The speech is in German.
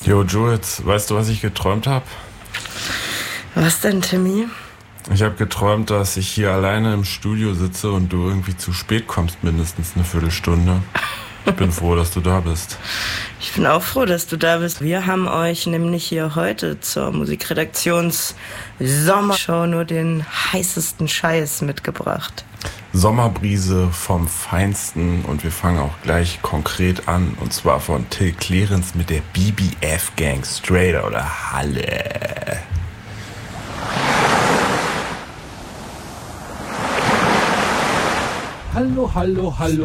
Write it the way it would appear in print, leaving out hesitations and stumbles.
Jo, Jules, weißt du, was ich geträumt habe? Was denn, Timmy? Ich habe geträumt, dass ich hier alleine im Studio sitze und du irgendwie zu spät kommst, mindestens eine Viertelstunde. Ich bin froh, dass du da bist. Ich bin auch froh, dass du da bist. Wir haben euch nämlich hier heute zur Musikredaktions-Sommershow nur den heißesten Scheiß mitgebracht. Sommerbrise vom Feinsten und wir fangen auch gleich konkret an. Und zwar von Till Clearance mit der BBF Gang, Straight oder Halle. Hallo, hallo, hallo.